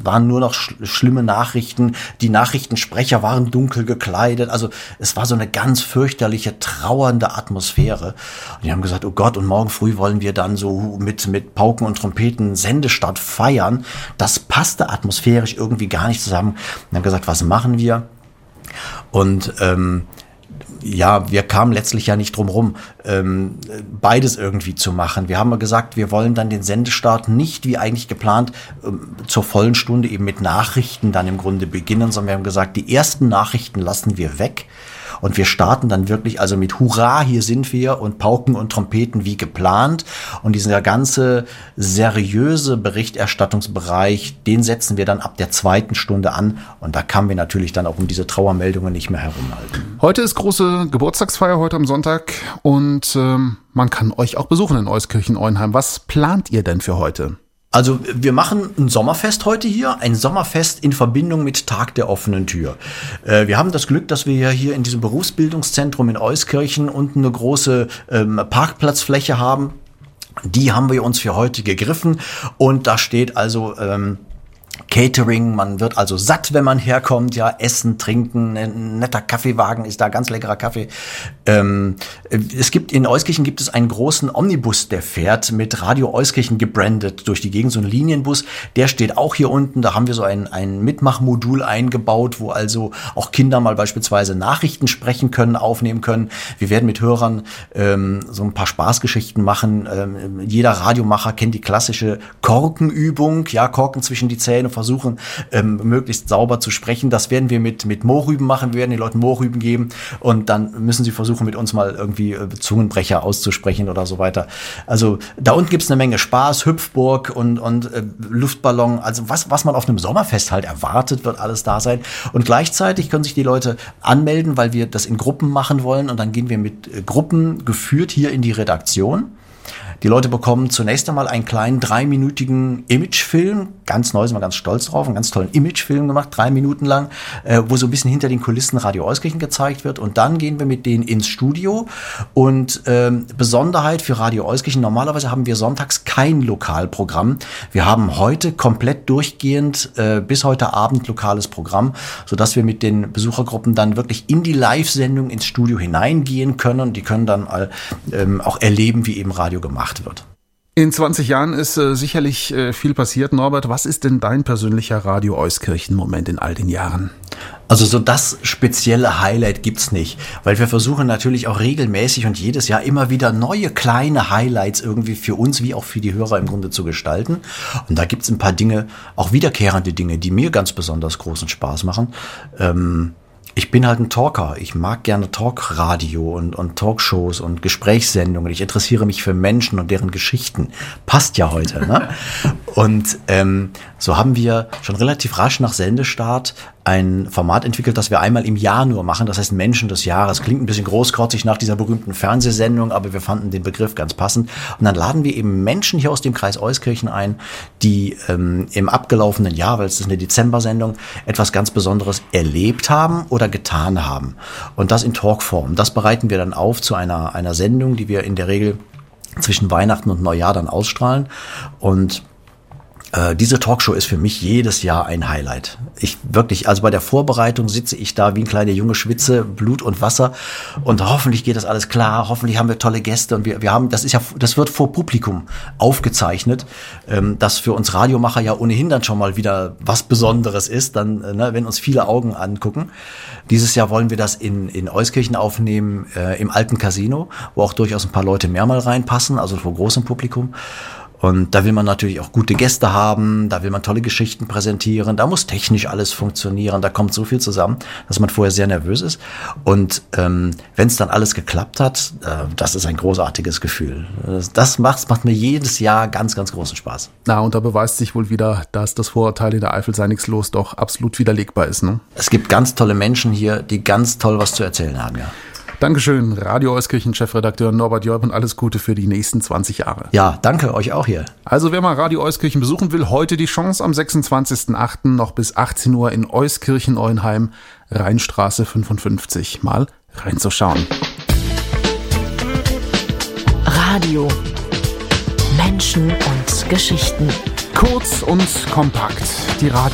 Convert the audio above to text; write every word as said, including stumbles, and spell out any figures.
es waren nur noch sch- schlimme Nachrichten. Die Nachrichtensprecher waren dunkel gekleidet. Also es war so eine ganz fürchterliche, trauernde Atmosphäre. Und die haben gesagt, oh Gott, und morgen früh wollen wir dann so mit, mit Pauken und Trompeten Sendestart feiern. Das passte atmosphärisch irgendwie gar nicht zusammen. Und haben gesagt, was machen wir? Und ähm, ja, wir kamen letztlich ja nicht drum rum, ähm, beides irgendwie zu machen. Wir haben gesagt, wir wollen dann den Sendestart nicht wie eigentlich geplant ähm, zur vollen Stunde eben mit Nachrichten dann im Grunde beginnen, sondern wir haben gesagt, die ersten Nachrichten lassen wir weg. Und wir starten dann wirklich also mit Hurra, hier sind wir und Pauken und Trompeten wie geplant. Und dieser ganze seriöse Berichterstattungsbereich, den setzen wir dann ab der zweiten Stunde an. Und da kamen wir natürlich dann auch um diese Trauermeldungen nicht mehr herumhalten. Heute ist große Geburtstagsfeier, heute am Sonntag. Und ähm, man kann euch auch besuchen in Euskirchen-Euenheim. Was plant ihr denn für heute? Also wir machen ein Sommerfest heute hier, ein Sommerfest in Verbindung mit Tag der offenen Tür. Äh, wir haben das Glück, dass wir ja hier in diesem Berufsbildungszentrum in Euskirchen unten eine große ähm, Parkplatzfläche haben. Die haben wir uns für heute gegriffen und da steht also ähm, Catering, man wird also satt, wenn man herkommt, ja, essen, trinken, ein netter Kaffeewagen ist da, ganz leckerer Kaffee. Ähm, es gibt, in Euskirchen gibt es einen großen Omnibus, der fährt mit Radio Euskirchen gebrandet durch die Gegend, so ein Linienbus, der steht auch hier unten, da haben wir so ein, ein Mitmachmodul eingebaut, wo also auch Kinder mal beispielsweise Nachrichten sprechen können, aufnehmen können. Wir werden mit Hörern ähm, so ein paar Spaßgeschichten machen. Ähm, jeder Radiomacher kennt die klassische Korkenübung, ja, Korken zwischen die Zähne, versuchen, ähm, möglichst sauber zu sprechen. Das werden wir mit, mit Mohrrüben machen. Wir werden den Leuten Mohrrüben geben und dann müssen sie versuchen, mit uns mal irgendwie äh, Zungenbrecher auszusprechen oder so weiter. Also da unten gibt's eine Menge Spaß, Hüpfburg und, und äh, Luftballon. Also was, was man auf einem Sommerfest halt erwartet, wird alles da sein. Und gleichzeitig können sich die Leute anmelden, weil wir das in Gruppen machen wollen und dann gehen wir mit äh, Gruppen geführt hier in die Redaktion. Die Leute bekommen zunächst einmal einen kleinen dreiminütigen Imagefilm, ganz neu, sind wir ganz stolz drauf, einen ganz tollen Imagefilm gemacht, drei Minuten lang, äh, wo so ein bisschen hinter den Kulissen Radio Euskirchen gezeigt wird. Und dann gehen wir mit denen ins Studio. Und ähm, Besonderheit für Radio Euskirchen, normalerweise haben wir sonntags kein Lokalprogramm. Wir haben heute komplett durchgehend äh, bis heute Abend lokales Programm, sodass wir mit den Besuchergruppen dann wirklich in die Live-Sendung ins Studio hineingehen können. Und die können dann all, ähm, auch erleben, wie eben Radio gemacht wird. In zwanzig Jahren ist äh, sicherlich äh, viel passiert. Norbert, was ist denn dein persönlicher Radio Euskirchen-Moment in all den Jahren? Also so das spezielle Highlight gibt's nicht, weil wir versuchen natürlich auch regelmäßig und jedes Jahr immer wieder neue kleine Highlights irgendwie für uns wie auch für die Hörer im Grunde zu gestalten. Und da gibt's ein paar Dinge, auch wiederkehrende Dinge, die mir ganz besonders großen Spaß machen. Ähm Ich bin halt ein Talker. Ich mag gerne Talkradio und, und Talkshows und Gesprächssendungen. Ich interessiere mich für Menschen und deren Geschichten. Passt ja heute, ne? Und ähm, so haben wir schon relativ rasch nach Sendestart ein Format entwickelt, das wir einmal im Jahr nur machen. Das heißt Menschen des Jahres. Klingt ein bisschen großkotzig nach dieser berühmten Fernsehsendung, aber wir fanden den Begriff ganz passend. Und dann laden wir eben Menschen hier aus dem Kreis Euskirchen ein, die ähm, im abgelaufenen Jahr, weil es ist eine Dezember-Sendung, etwas ganz Besonderes erlebt haben oder getan haben. Und das in Talkform. Das bereiten wir dann auf zu einer, einer Sendung, die wir in der Regel zwischen Weihnachten und Neujahr dann ausstrahlen. Und äh, diese Talkshow ist für mich jedes Jahr ein Highlight. Ich wirklich, also bei der Vorbereitung sitze ich da wie ein kleiner Junge, schwitze Blut und Wasser und hoffentlich geht das alles klar, hoffentlich haben wir tolle Gäste und wir, wir haben, das ist ja, das wird vor Publikum aufgezeichnet, ähm, das für uns Radiomacher ja ohnehin dann schon mal wieder was Besonderes ist, dann, äh, ne, wenn uns viele Augen angucken. Dieses Jahr wollen wir das in, in Euskirchen aufnehmen, äh, im alten Casino, wo auch durchaus ein paar Leute mehr mal reinpassen, also vor großem Publikum. Und da will man natürlich auch gute Gäste haben, da will man tolle Geschichten präsentieren, da muss technisch alles funktionieren, da kommt so viel zusammen, dass man vorher sehr nervös ist. Und ähm, wenn es dann alles geklappt hat, äh, das ist ein großartiges Gefühl. Das, das macht, macht mir jedes Jahr ganz, ganz großen Spaß. Na, und da beweist sich wohl wieder, dass das Vorurteil in der Eifel sei nix los doch absolut widerlegbar ist, ne? Es gibt ganz tolle Menschen hier, die ganz toll was zu erzählen haben, ja. Dankeschön, Radio Euskirchen-Chefredakteur Norbert Jörb und alles Gute für die nächsten zwanzig Jahre. Ja, danke euch auch hier. Also wer mal Radio Euskirchen besuchen will, heute die Chance am sechsundzwanzigsten achten noch bis achtzehn Uhr in Euskirchen-Euenheim, Rheinstraße fünfundfünfzig. Mal reinzuschauen. Radio. Menschen und Geschichten. Kurz und kompakt. Die Radio